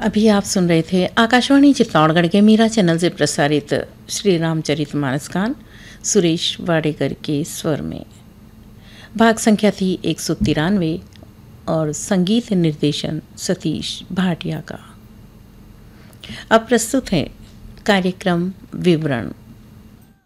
अभी आप सुन रहे थे आकाशवाणी चित्तौड़गढ़ के मीरा चैनल से प्रसारित श्री रामचरितमानस गान सुरेश वाडेकर के स्वर में। भाग संख्या थी 193 और संगीत निर्देशन सतीश भाटिया का। अब प्रस्तुत है कार्यक्रम विवरण।